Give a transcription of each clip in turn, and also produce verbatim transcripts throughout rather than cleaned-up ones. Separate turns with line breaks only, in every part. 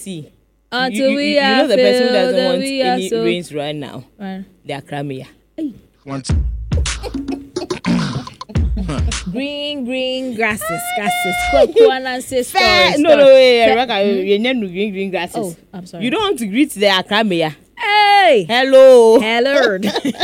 see.
Until
you, you,
we
you
are
know the person who doesn't
filled,
want
we are
any
so-
rains right now.
Right.
They are Crimea.
Want
Green, green grasses, grasses. Cocoa and say
Fair.
stories.
No, no, wait,
Fair-
Rebecca, you need no green, green grasses.
Oh, I'm sorry.
You don't want to greet the Crimea.
Hey.
Hello.
Hello.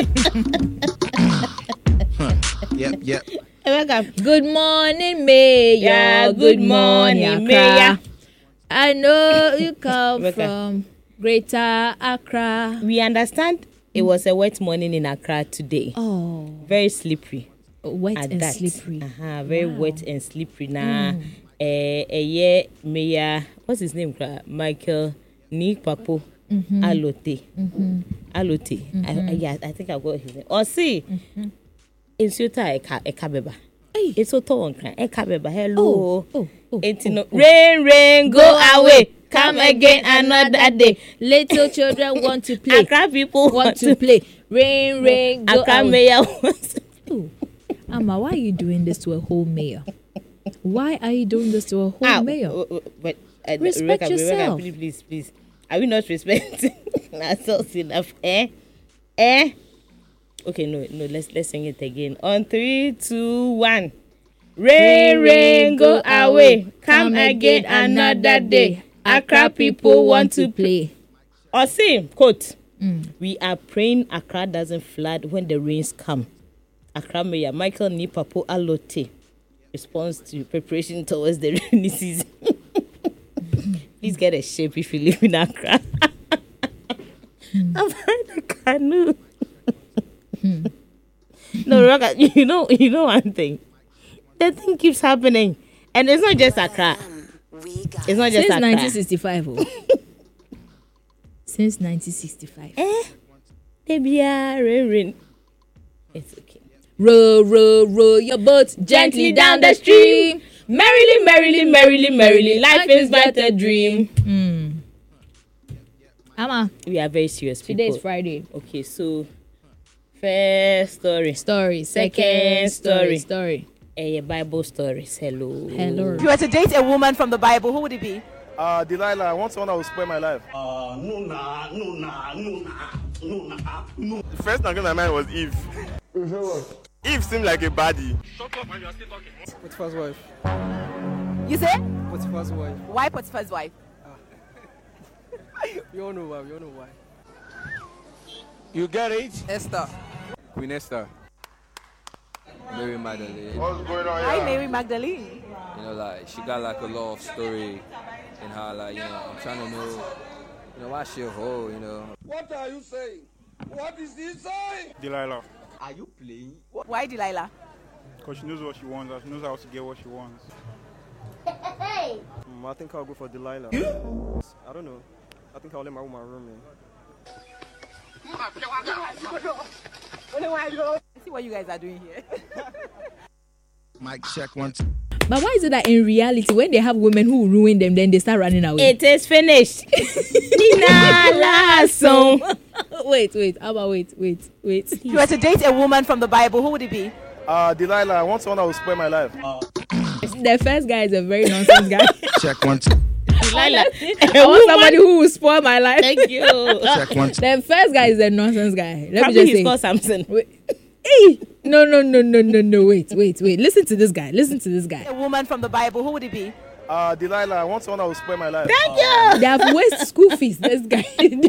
Yep, yep.
Rebecca.
Good morning, Mayor.
Yeah, good morning,
Accra.
Mayor.
I know you come
Rebecca.
from Greater Accra.
We understand it was a wet morning in Accra today.
Oh,
Very slippery.
wet
At
and
that.
slippery.
Uh-huh, very
Wow.
wet and slippery. Nah, eh, eh, yeah, Mayor, what's his name? cra- Michael Nipapo Alote. Alote. I, I, yeah, I think I got his name. Or see, in Suta Ekabeba.
Hey.
It's so tall. Ekabeba. Hello.
Oh, oh, oh,
It's
oh,
no
oh.
rain, rain, go away. Come again another day.
Little children want to play.
Accra people
want to play. Rain, rain, go
Accra
away.
Mayor wants to
Oh, Amma, why are you doing this to a whole mayor? Why are you doing this to a whole
Ah,
mayor?
w- w- but uh,
Respect
Rebecca,
yourself.
Rebecca, please, please, please. Are we not respecting ourselves enough? Eh? Eh? Okay, no, no. Let's let's sing it again. On three, two, one. Rain, rain, go away. Come again another day. Accra people want to play.
play.
Or see, quote. We are praying Accra doesn't flood when the rains come. Accra Mayor Michael Nipapo Alote responds to preparation towards the rainy season. Please get a shape if you live in Accra. I'm behind the canoe. No, Roga, you know, you know one thing. The thing keeps happening, and it's not just Accra. It's not just
Since
Accra.
nineteen sixty-five. Oh. Since nineteen sixty-five.
Eh? Baby, ah, rain, rain. It's okay.
Row, row, row your boat gently down the stream.
Merrily, merrily, merrily, merrily. Life is but a dream.
Mm. Amma,
We are very serious people.
today is Friday.
Okay, so first story.
Story. Second
Second
story.
story.
Story.
A Bible stories. Hello.
Hello.
If you were to date a woman from the Bible, who would it be?
Uh, Delilah, I want someone that will spoil my life.
Uh, no, nah, no, nah, no, nah, no, nah, no.
The first thing that came to my mind was Eve. Eve seemed like a baddie.
Potiphar's wife.
You say?
Potiphar's wife.
Why Potiphar's wife?
We all know why. We all know why.
You get it?
Esther.
Queen Esther, Mary Magdalene.
What's going on
Hi, Mary Magdalene.
You know, like she got like a lot of story in her. Like, you know, I'm trying to know, you know, why she a hoe. You know,
What are you saying? What is he saying?
Delilah,
Are you playing?
Why Delilah?
because she knows what she wants and she knows how to get what she wants.
Mm, I think I'll go for Delilah. I don't know. I think I'll let my woman room in.
See what you guys are doing here.
Mic check one.
But why is it that in reality, when they have women who ruin them, then they start running away?
It is finished. Nina Lasso.
wait, wait. How about wait, wait, wait.
If you were to date a woman from the Bible, who would it be?
Uh, Delilah, I want someone that will spoil my life.
The first guy is a very nonsense guy.
Check one.
Delilah.
I want somebody who will spoil my life.
Thank you.
Check one.
The first guy is a nonsense guy. Let
Probably
me just
he's
say.
called Samson.
Wait. Hey! No, no, no, no, no, no. Wait, wait, wait. Listen to this guy. Listen to this guy.
A woman from the Bible, who would it be?
Uh, Delilah, I want someone that will spoil my life.
Thank you.
They have wasted school fees. This guy.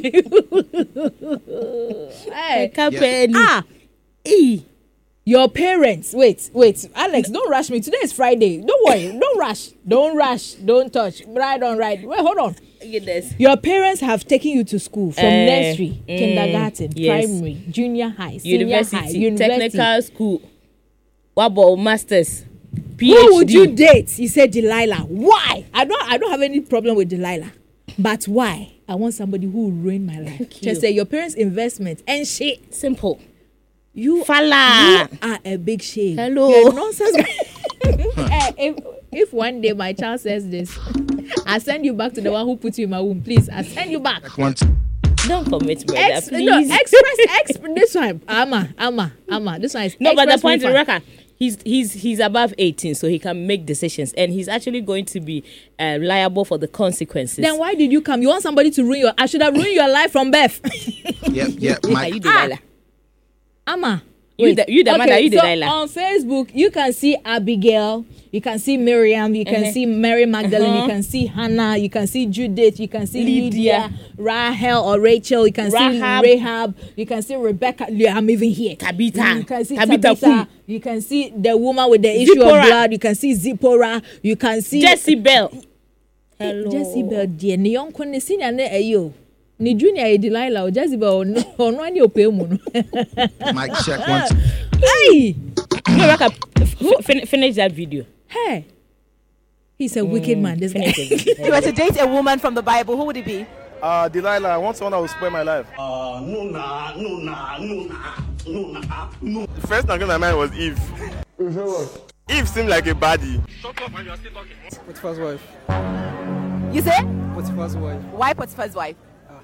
Hey.
Capelli.
Ah,
E.
your parents. Wait, wait. Alex, don't rush me. Today is Friday. Don't worry. Don't rush. Don't rush. Don't touch. Right on, right. Wait, hold on.
Goodness.
Your parents have taken you to school from
Eh,
nursery,
mm,
kindergarten,
yes.
primary, junior high, senior
University,
high, university.
technical school. What about masters? P H D.
Who would you date? You said Delilah. Why? I don't. I don't have any problem with Delilah, but why? I want somebody who will ruin my life.
Thank you.
Just say your parents' investment and shit.
Simple.
You,
Fala.
you are a big shame.
Hello.
You're a nonsense guy. Eh, if if one day my child says this, I send you back to the one who put you in my womb. Please, I send you back.
Check one.
Don't commit murder,
Ex-
please.
no, express, express. This one, Amma, Amma, Amma. This one is
No, but the
express
point is,
refund.
Rebecca, He's he's he's above eighteen, so he can make decisions, and he's actually going to be uh, liable for the consequences.
Then why did you come? You want somebody to ruin your? I should have ruined your life from birth.
Yep, yep.
Are
Mike.
you Delilah?
Amma.
You
Wait.
the- you the
okay,
mother, you
so
Delilah.
on Facebook, you can see Abigail, you can see Miriam, you can
Uh-huh.
see Mary Magdalene,
Uh-huh.
you can see Hannah, you can see Judith, you can see
Lydia.
Lydia, Rahel or Rachel, you can
Rahab.
see Rahab, you can see Rebecca. Yeah, I'm even here.
Tabitha.
You can see
Tabitha
Tabitha.
Kum.
You can see the woman with the issue
Zipporah.
of blood. You can see Zipporah. You can see
Jezebel. Hello.
Jezebel. Dear, ne yonko ne senior ne ayo. Ni junior e Delilah o Jezebel no ono ani ope mu no.
Mic check one, two.
Hey,
No, Raka, f- fin- finish that video.
hey. He's a wicked man. This guy.
Finish it.
If you were to date a woman from the Bible, who would it be?
Uh, Delilah, I want someone that will spoil my life.
Uh, no, nah, no, nah, no, nah, no, nah, no.
The first thing that came to my mind was Eve. Eve seemed like a baddie.
Potiphar's wife.
You say?
Potiphar's wife.
Why Potiphar's wife?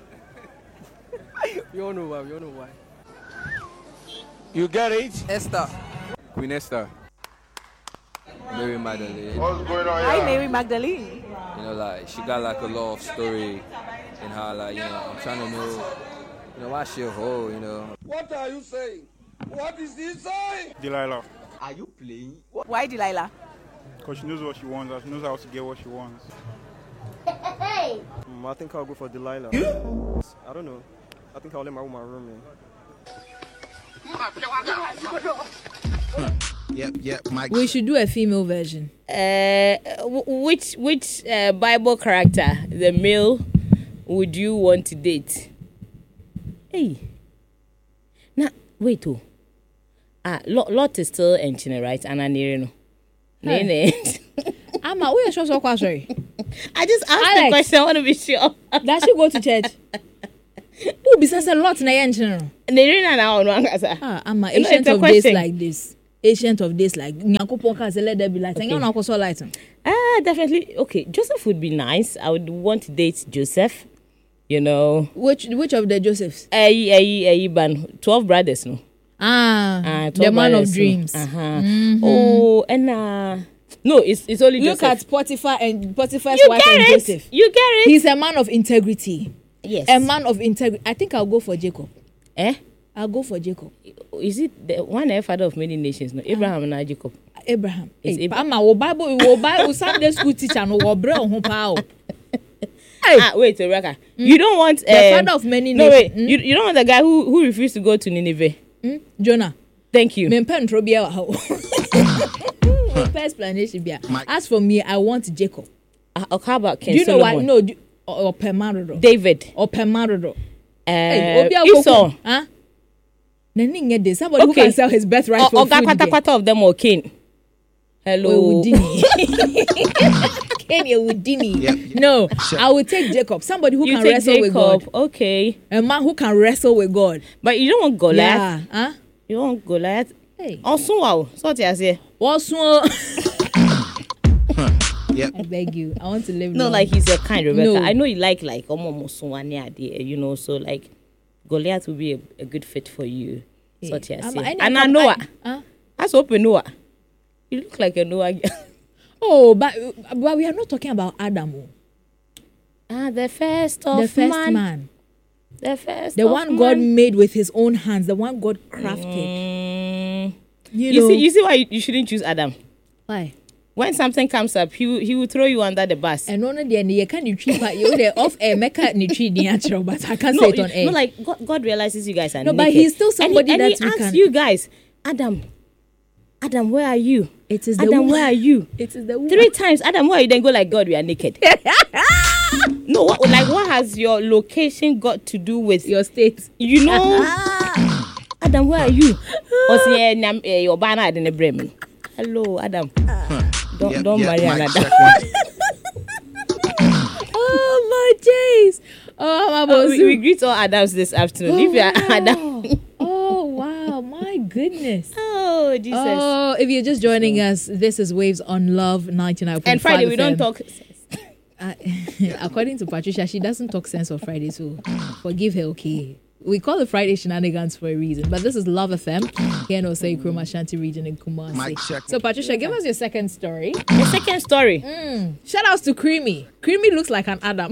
We all know why. We all know why.
You get it? Esther. Queen Esther. Mary Magdalene.
Why Mary Magdalene?
You know, like, she got like a lot of story in her, like, you know, I'm trying to know, you know, why she a hoe, you know.
What are you saying? What is he saying?
Delilah.
Are you playing?
Why Delilah?
Because she knows what she wants. She knows how to get what she wants. Mm, I think I'll go for Delilah. I don't know. I think I'll let my woman room in.
Yep, yep. Mike.
We should do a female version.
Uh, w- which which uh, Bible character, the male, would you want to date? Hey, now wait oh, ah, Lot, Lot is still entering, right? And I'm near no.
Hey.
Nene.
Amma, we are sure so sorry.
I just asked
Alex.
the question. I want to be sure.
Does she go to church? Who besides a lot na yen channel?
Nene na na ono angasa.
Ah, Amma,
No, it's
ancient
a
of days
question.
like this. Ancient of days like Nyankopon ka say let there be light. And you know so light.
Ah, definitely. Okay, Joseph would be nice. I would want to date Joseph. You know,
Which which of the Josephs?
ayi ayi ayi ban twelve brothers no.
Ah,
Ah,
the
twelve
man of
brothers, no.
dreams.
Uh-huh. Oh, and uh, no, it's it's only
Look
Joseph.
at Potiphar and Potiphar's
You
wife
get
and
it.
Joseph.
You get it.
He's a man of integrity.
yes.
A man of integrity. I think I'll go for Jacob.
Eh?
I'll go for Jacob.
Is it the one eh, father of many nations? No, Abraham and Jacob.
Abraham.
It's
Hey,
Ab-
Amma, wo Bible, wo Bible Sunday school teacher no wo bre ho pa o.
Ah, wait, Rebecca. You don't want
The
um,
father of many
No, wait.
nations.
You you don't want the guy who who refused to go to Nineveh.
Mm? Jonah.
Thank you.
Me pen tro bia wa ho. Me explanation bia.
Mike.
As for me, I want Jacob.
Uh, uh, how about King
Do you know
Solomon?
what? No, do, or, or Pemarodo.
David.
Or Pemarodo.
Uh,
Hey, Obi
Esau.
Akoko. Huh? Nani nye de somebody who
Okay.
can sell his birthright
Or
for
Oga
food.
kwata
there.
kwata of them or Cain. Hello.
Ewudini. Ken Ewudini.
Yep.
No,
Sure.
I will take Jacob. Somebody who
You
can
take
wrestle with
Jacob.
God.
Okay.
A man who can wrestle with God.
But you don't want Goliath.
Yeah. Huh?
You don't want Goliath.
Hey.
Also, wow. So what you say?
Also,
Yep.
I beg you. I want to live
No,
long.
like he's your kind, Rebecca.
No.
I know you like like almost one idea, you know. So like Goliath will be a, a good fit for you. So what you
I'm-
say?
I-
And
I-
I Noah.
Huh?
That's open Noah. You look like a Noah.
Oh, but but we are not talking about Adam. oh.
Ah, the first of
The first
man.
man.
The first.
The
of
one God
man.
made with his own hands. The one God crafted.
Mm.
You,
You,
know.
see, you see why you, you shouldn't choose Adam.
Why?
When something comes up, he will, he will throw you under the bus.
And no, no, dear, you can't retreat. You the off air, make a retreat the natural, but I can't
no,
say it on
you-
air.
no, like God, God realizes you guys are
No, but
naked.
he's still somebody
and he,
that
and he
we
asks
can-
you guys, Adam, Adam, where are you?
It is the
Adam,
woman.
where are you?
It is the woman.
Three times, Adam, where are you? Then go like, God, we are naked. No, what, like what has your location got to do with
Your state.
you know? Adam, where are you? Or say, "Nyam- eh, your banner in the Bremen. Hello, Adam. Don't
Yep,
don't
yep.
marry
Mic
another.
check one.
Oh my days. Oh, my
Uh,
boss.
we, we greet all Adams this afternoon.
Oh,
if you are
wow.
Adam.
Oh wow, my goodness.
Oh, Jesus.
Oh, if you're just joining us, this is Waves on Love ninety-nine point five.
And Friday, we don't talk.
Uh, according to Patricia, she doesn't talk sense on Friday, so forgive her, okay? We call it Friday Shenanigans for a reason, but this is Love F M here in Osei Kuruma Shanti region in Kumasi.
Mic check.
So, Patricia, give us your second story.
The second story.
Mm. Shout outs to Creamy. Creamy looks like an Adam.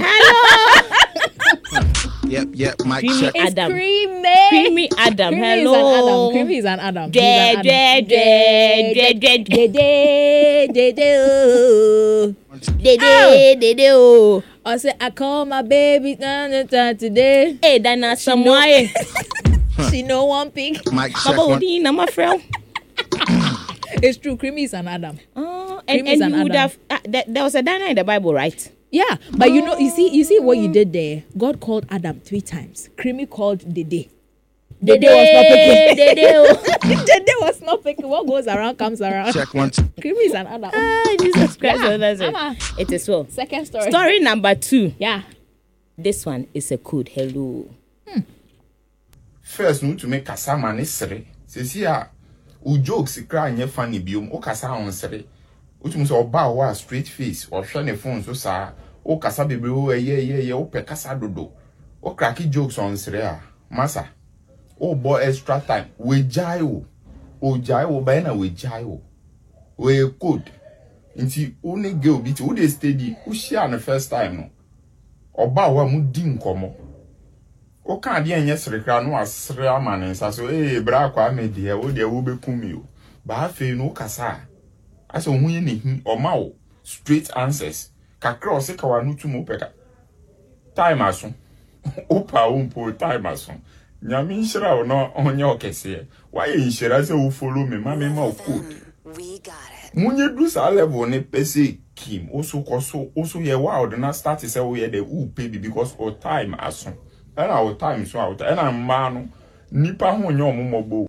Yep, yep, mic
Creamy
check.
It's
Adam.
Creamy.
Creamy Adam.
Creamy
Hello.
is an Adam. Creamy is an Adam. He's
Dead,
an
dead,
Adam.
dead, dead, dead,
Dead, dead, dead, oh.
dead, dead, dead, oh.
I say I call my baby today.
Hey, Dana, someone.
She no one pick.
Mic check.
Baba
One.
Odin, I'm a friend.
It's true. Creamy is an Adam.
Oh, and,
Creamy is
and
an
you would
Adam.
have. Uh, there, there was a Dana in the Bible, right?
Yeah, but you know, you see, you see what you did there. God called Adam three times. Creamy called Dede. Dede was not picking.
Dede.
Dede was not picking. What goes around comes around.
Check one. Two.
Creamy is an Adam.
Ah, Jesus Christ.
Yeah,
Oh, that's it.
Mama.
It is well.
Second story.
Story number two.
Yeah.
This one is a code. Hello.
First, no to make kasa man is sere. Sisi a u jokes kra nye funny biom o kasa on sere. Utu muso oba wa straight face or share ne phone so sa o kasa bebre o ye ye ye o pe kasa dodo. O cracky jokes on sere a masa. O boy extra time. We jai o. O jai o ba na we jai o. We code. Nti only girl bit o dey steady. O share the first time no. Oba wa mu di nkomo. O kan de enye serekra no asere amane nsa so eh bra kwa me de o de wo bekumi o ba fe no kasa ase ohun ye nehi o ma o straight answers kakra o se ka wa no tumo peka time aso o pa o mpo time aso nyame nhira o no onye okese why nhira se wo follow me ma me ma o code we got it munye du sa level ne pese kim also koso also ye wild na start say we ye the u pay because o time aso. And our time so out. And I'm man, nipa ho nyo momobo.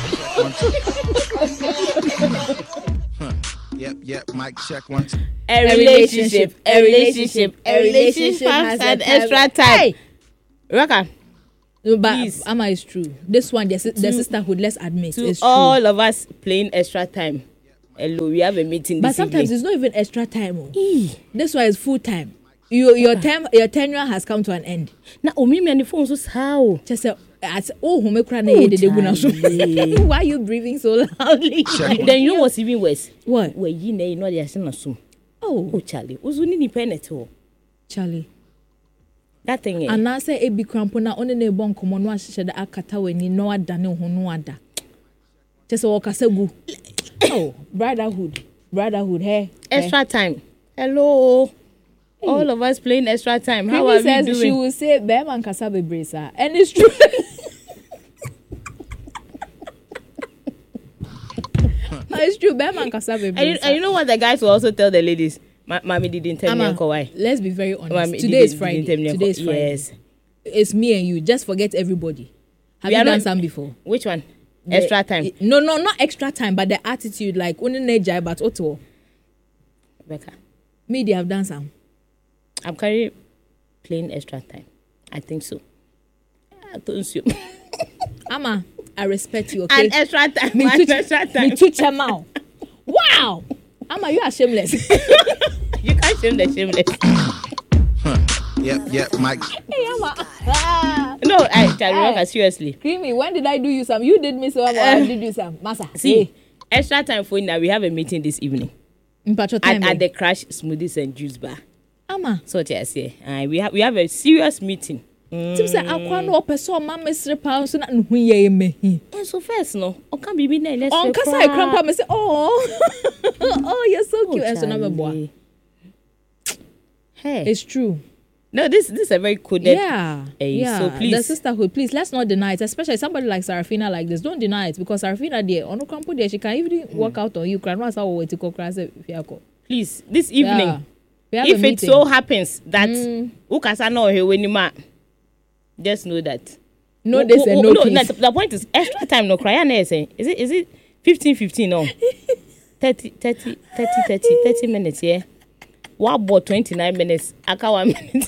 Yep, yep, mic check one. Two.
A relationship, a relationship, a relationship has an extra time.
Hey,
Raka,
no, but
please.
Ama is true. This one, the, si- the sisterhood, let's admit,
to
is true.
all of us playing extra time. Hello, we have a meeting
But
this
sometimes
evening.
it's not even extra time. Oh. This one is full time. Your your term your tenure has come to an end.
Na omi me on the phone so how?
Just say, as oh, who make cry na ye de de guna so. Why are you breathing so loudly?
Then you know what's even worse?
What?
Where you know you know they are saying assume.
Oh,
Oh Charlie, uzuni ni penet ho.
Charlie.
That thing. Eh?
And I say ebi crampo na one na ebon komo no ahye da akata wani no adane ho no ada. Just walk asegu. Oh, brotherhood. Brotherhood, hey.
Extra time. Hello. All of us playing extra time. How
Creamy
are
says
we doing?
she will say Bear and Kasa bebre sir. And it's true. It's true, Bear and Kasa bebre.
And you, and you know what the guys will also tell the ladies? Ma- Mommy didn't tell me
Ama,
uncle why.
let's be very honest.
Mommy
Today
didn't-
is Friday.
didn't tell me
Today is
uncle-
Friday.
Yes.
It's me and you. Just forget everybody. Have
We
you
are
done
not-
some before?
Which one?
The-
Extra time.
No, no, not extra time, but the attitude, like only nejai, but auto.
Becca,
Me, they have done some.
I'm currently playing extra time. I think so. I don't you.
Ama, I respect you, okay?
And extra time.
Me
and
too,
extra
me
time.
too, Chamau. Wow! Ama, you are shameless.
You can't shame the shameless.
Yep, yep, mic.
Hey, Ama. Ah.
No, I Charlie
Hey.
Walker, seriously.
Creamy, when did I do you some? You did me some, I did you some. Masa.
See,
Hey.
extra time for now. We have a meeting this evening
Mpacho time.
at, at
eh?
the Crash Smoothies and Juice Bar.
Ama.
So what I say, uh, we have we have a serious meeting.
Tim say akwa no person ma mesre pa so na nhu ye me.
And so first, no, o can be na let's
On kasa e krampa me say, "Oh. Oh, you're so cute." And so na me boa.
Hey,
It's true.
no, this this is a very coded.
Yeah.
eh,
yeah.
so please.
The sisterhood, please, let's not deny it. Especially somebody like Sarafina like this. Don't deny it because Sarafina there, on Krampo there, she can even work out on you. Cry no how we to go cry say fiako.
Please, this evening,
Yeah. We have
if
a
it
meeting.
so happens that
Mm.
ukasa no he when ma, just know that.
No this and no
no,
peace.
the point is extra time no cry na say is it is it fifteen fifteen no thirty thirty thirty thirty thirty minutes yeah. What about twenty-nine minutes? Aka one minute.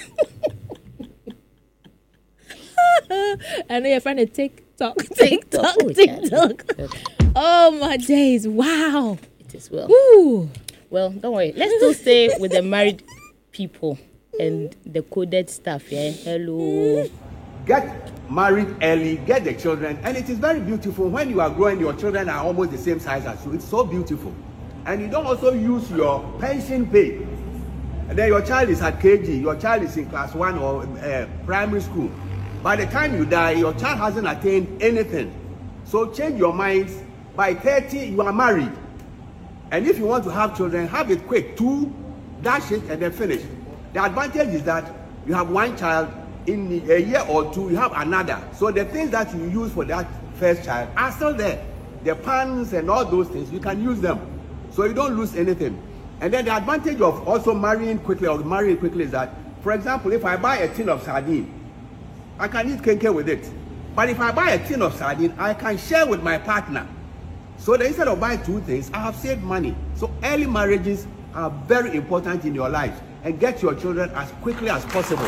I know you're trying to TikTok,
TikTok,
TikTok,
oh,
TikTok.
Okay.
Oh my days! Wow.
It is well.
Woo.
Well, don't worry. Let's still stay with the married people and the coded stuff. Yeah. Hello.
get married early, get the children, and it is very beautiful when you are growing, your children are almost the same size as you. It's so beautiful. And you don't also use your pension pay. And then your child is at K G, your child is in class one or uh, primary school. By the time you die, your child hasn't attained anything. So change your minds. By thirty, you are married. And if you want to have children, have it quick. Two, dash it, and then finish. The advantage is that you have one child, in a year or two, you have another. So the things that you use for that first child are still there. The pans and all those things, you can use them. So you don't lose anything. And then the advantage of also marrying quickly or marrying quickly is that, for example, if I buy a tin of sardine, I can eat kenke with it. But if I buy a tin of sardine, I can share with my partner. So that instead of buying two things, I have saved money. So early marriages are very important in your life. And get your children as quickly as possible.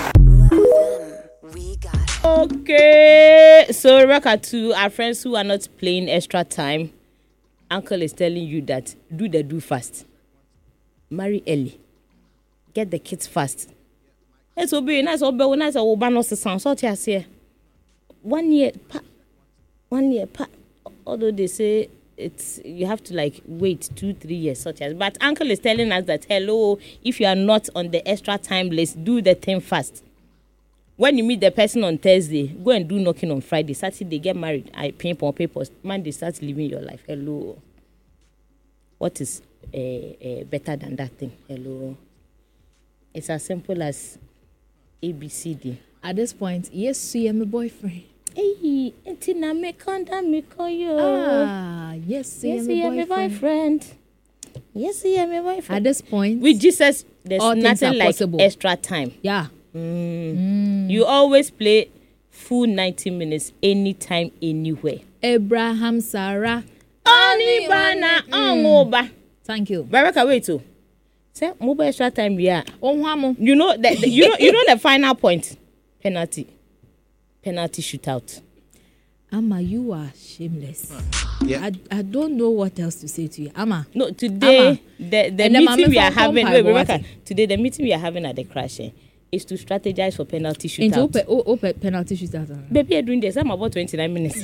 Okay, so Rebecca, to our friends who are not playing extra time, Uncle is telling you that do the do fast. Marry early. Get the kids fast. It's obey nice obey nice oba no sound so here. One year pa, one year pa. Although they say it's you have to like wait two three years such as, but Uncle is telling us that hello, if you are not on the extra time list, do the thing fast. When you meet the person on Thursday, go and do knocking on Friday. Saturday, get married. I pay for papers. Monday, start living your life. Hello. What is uh, uh, better than that thing? Hello. It's as simple as A B C D.
At this point, yes, see, I'm a boyfriend.
Hey, Tina, me conda me call you.
Ah, yes, see,
yes,
I'm a boyfriend.
boyfriend. Yes, see, I'm a boyfriend.
At this point,
with Jesus, there's
all
nothing like
possible.
Extra time.
Yeah.
Mm.
Mm.
You always play full ninety minutes, anytime, anywhere.
Abraham, Sarah,
Anibana, Angoba.
Thank you.
Baraka, wait too. Say mobile extra time. Yeah.
Oh,
you know that. You know. You know the final point. Penalty. Penalty shootout.
Ama, you are shameless.
Yeah.
I, I don't know what else to say to you. Ama.
No, today
Ama.
the the
And
meeting
the
we are having. Wait,
wait,
Rebecca, today the meeting we are having at the crash eh, is to strategize for penalty shootout.
Into open, open penalty shootout.
Baby, I'm doing this. I'm about twenty-nine minutes.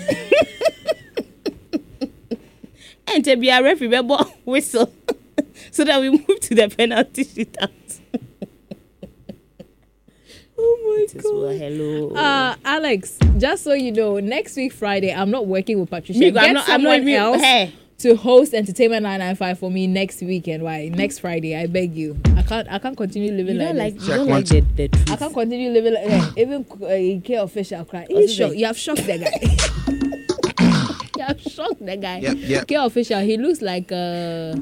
And to be a referee, whistle so that we move to the penalty shootout. Oh my God. Well, hello.
Uh, Alex, just so you know, next week Friday, I'm not working with Patricia.
Me,
Get
I'm not,
someone
I'm not even,
else
hey.
to host Entertainment nine ninety-five for me next weekend. Why? Next Friday, I beg you. I can't. I can't continue living
You
like
don't like,
this.
you don't like the, the truth.
I can't continue living like uh, even uh, K official cry. He's shocked. You have shocked the guy. You have shocked the guy.
Yep, yep.
K official. He looks like uh,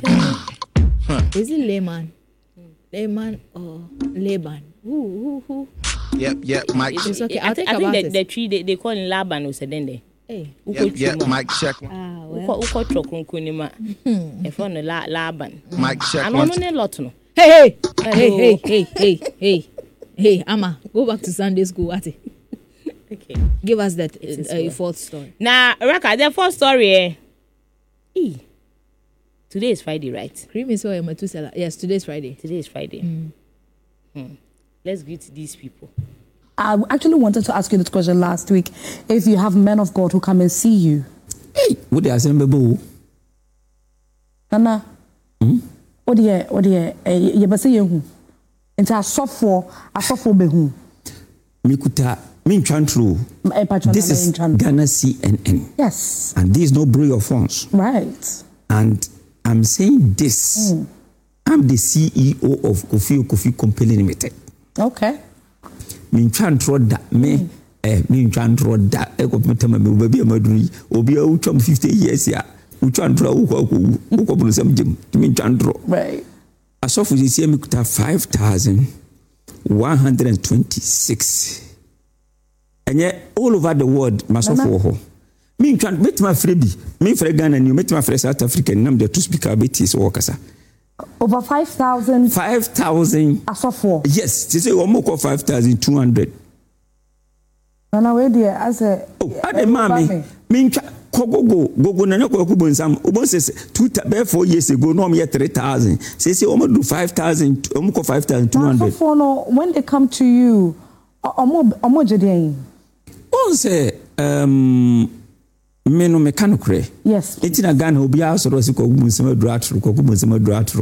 Huh.
is it Layman? Layman or Laban? Who? Who? Who?
Yep, yep, Mike.
It's okay.
I,
I'll
think,
think
I think
about
the,
it.
the tree they, they call in Laban or Sedende.
Hey.
Yep, yep, Mike, check.
Ah, well.
Uko uko trokunkunima. If on the Laban.
Mike, check.
I
One.
don't know a lot no.
Hey, hey, hey, hey, hey, hey, hey, hey, Amma, go back to Sunday school. Ati.
Okay.
Give us that
is
uh,
well.
fourth story.
Now, Raka, the first story. Eh? E. Today is Friday, right?
Cream is so Methuselah. Yes, today is Friday.
Today is Friday.
Mm.
Hmm. Let's greet these people.
I actually wanted to ask you this question last week. If you have men of God who come and see you.
Hey, what they assemble?
Nana.
Hmm?
What do you, what do you, you be say you? Into a soft for, a soft for behu.
Mikuta, min chantru. This is Ghana C N N.
Yes.
And this is no brew of phones.
Right.
And I'm saying this. Mm. I'm the C E O of Kofi Kofi Company Limited.
Okay.
Min chantru da me. Eh, min chantru da. Eko metama me ubabi amaduri. Obi a uchom fifty years ya. Uchantru uko uko uko bunusam jim. Min chantru.
Right.
Asofu this year mikuta five thousand one hundred and twenty-six. And yet all over the world, masofu ho. Me chant met my freebie. Me for Ghana, you met my friend South African. Nam the two speaker betis workers.
Over five thousand.
Five thousand.
Asofu.
Yes, they say almost five thousand two hundred.
Nana, where dear, as a
oh, I mammy. Me go go go na na ko kubo nsam obo say two four years ago no me three thousand say say almost do five thousand almost five thousand two hundred.
No, when they come to you, Omo omo jede.
On say um me no mechanical.
Yes.
Eti na Ghana obi a so rosi ko gumu nsema dru atro ko gumu nsema dru atro.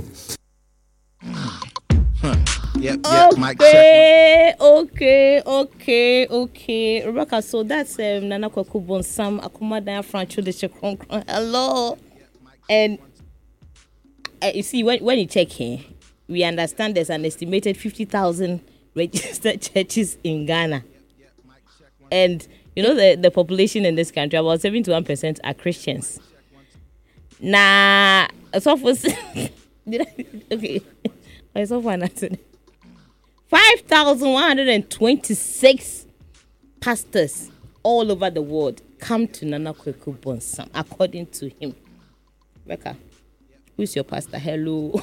Yep, yep, Mike
Okay, okay, okay, okay. Rebecca, so that's um, Nana Kwaku Bonsam, Akumadan Francho de Chekron. Hello. And uh, you see, when, when you check here, we understand there's an estimated fifty thousand registered churches in Ghana. And, you know, the, the population in this country, about seventy-one percent are Christians. Nah, so for... Did I... Okay. I saw one answer. five thousand one hundred twenty-six pastors all over the world come to Nana Kwaku Bonsam, according to him. Becca, who's your pastor? Hello.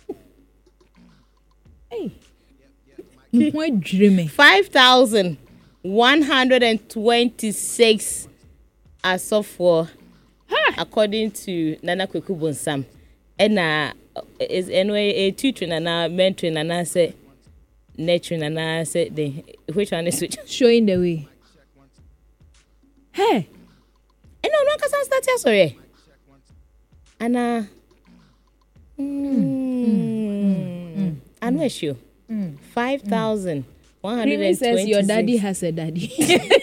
Hey. What dreaming?
five thousand one hundred twenty-six as of for, according to Nana Kwaku Bonsam. And uh, is anyway a tutor and a mentoring and I say, nurturing and I said, which one is which?
Showing the way. Hey,
and no, no, because I'm starting sorry. And uh, mm, I know you. Five thousand one hundred and twenty.
Says your daddy has a daddy.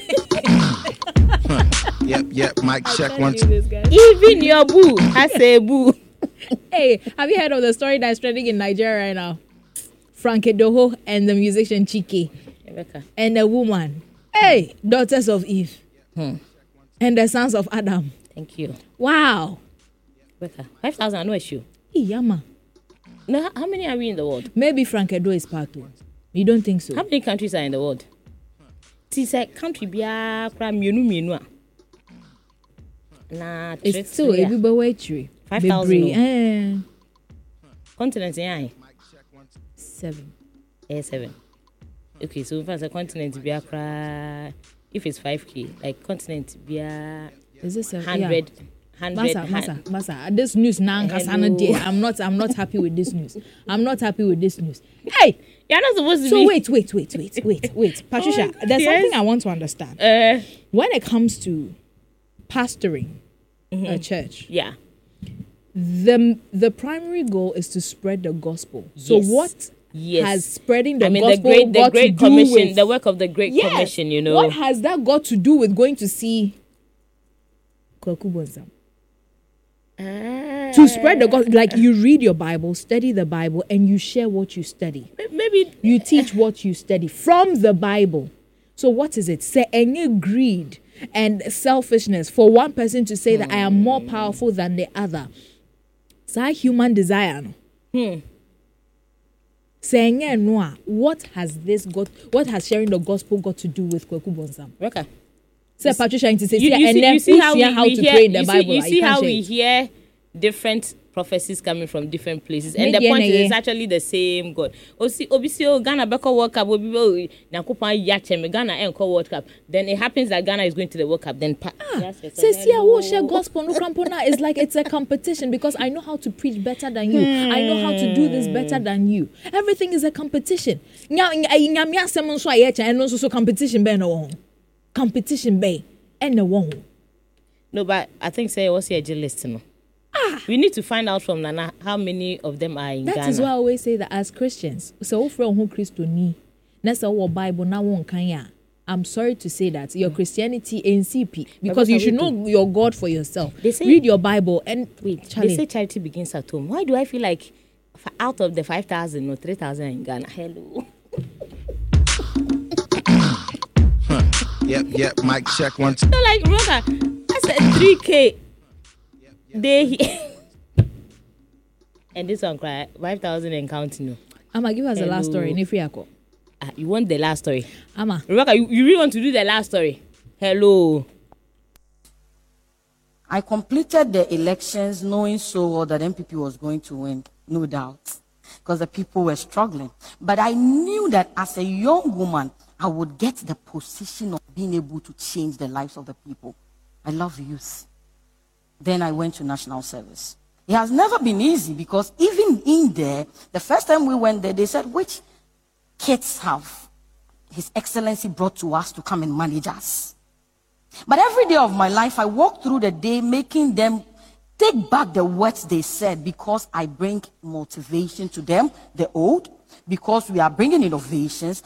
Yep, yep, Mike check once.
Even your boo has a boo.
Hey, have you heard of the story that's trending in Nigeria right now? Frank Edoho and the musician Chike.
Rebecca.
And a woman. Hey, daughters of Eve.
Hmm.
And the sons of Adam.
Thank you.
Wow.
Rebecca, five thousand, no issue.
Yama.
No, how many are we in the world?
Maybe Frank Edo is part two. You don't think so?
How many countries are in the world? It's a country bia kra mienu mienu. Na
it's still a bit way tree.
Five thousand.
Eh.
Continent yeah.
Seven.
Yeah, seven. Okay, so if it's a continent bia kra, if it's five k, like continent bia
is this a
hundred?
Yeah.
Hundred.
Masa, Masa, Masa. This news now, I'm not. I'm not happy with this news. I'm not happy with this news. Hey,
you're not supposed to
so
be.
So wait, wait, wait, wait, wait, wait, Patricia. Oh, there's yes. something I want to understand.
Uh,
when it comes to pastoring mm-hmm. a church,
yeah,
the the primary goal is to spread the gospel. So yes. what yes. has spreading the
I mean,
gospel
the great, the
got
great
to
commission,
do with
the work of the Great
yes,
Commission? You know,
what has that got to do with going to see Kwaku Bonsam?
Uh,
to spread the gospel, like you read your Bible, study the Bible, and you share what you study.
Maybe
you teach what you study from the Bible. So what is it? Say any greed and selfishness for one person to say that I am more powerful than the other. Say human desire.
Hmm.
Saying no, what has this got? What has sharing the gospel got to do with Kwaku Bonsam?
Okay.
Say Patricia to say,
you, you, see, you see how we,
how
we
to
hear,
pray in the
you
Bible.
See, you see how we
it.
hear different prophecies coming from different places, and the point is it's actually the same God. Osi obisi o Ghana beko World Cup obi o nakopa yache me Ghana enko World Cup. Then it happens that Ghana is going to the World Cup. Then pa-
ah, yes, yes, says yeah, we share gospel no crampona is like it's a competition because I know how to preach better than you. Hmm. I know how to do this better than you. Everything is a competition. Nya nya nya asem nso ayeche and nso so competition be no one. Competition be and no one.
No, but I think say what's your list no.
Ah.
We need to find out from Nana how many of them are in
that
Ghana.
That is why I always say that as Christians, so from who Christo ni, nasa wo Bible na won kanya. I'm sorry to say that your Christianity ain't C P because you should know your God for yourself. They say, read your Bible and
wait.
Charlie.
They say charity begins at home. Why do I feel like out of the five thousand or three thousand in Ghana? Hello.
Huh. Yep, yep. Mic check one.
So like, brother, I said three k. They and this one cry five thousand and counting. No.
Ama, give us Hello. the last story. Nifriako.
Ah, you want the last story?
Ama,
Rebecca, you, you really want to do the last story? Hello.
I completed the elections knowing so well that M P P was going to win, no doubt, because the people were struggling. But I knew that as a young woman, I would get the position of being able to change the lives of the people. I love youth. Then I went to national service. It has never been easy because even in there, the first time we went there, they said, which kids have His Excellency brought to us to come and manage us. But every day of my life, I walk through the day making them take back the words they said, because I bring motivation to them, the old, because we are bringing innovations.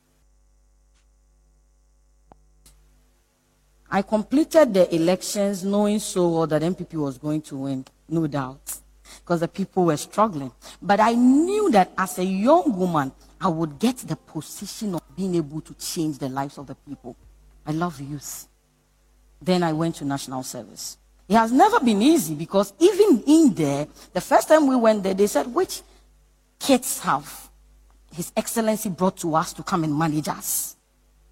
I completed the elections knowing so well that M P P was going to win, no doubt, because the people were struggling. But I knew that as a young woman, I would get the position of being able to change the lives of the people. I love youth. Then I went to national service. It has never been easy, because even in there, the first time we went there, they said, which kids have His Excellency brought to us to come and manage us?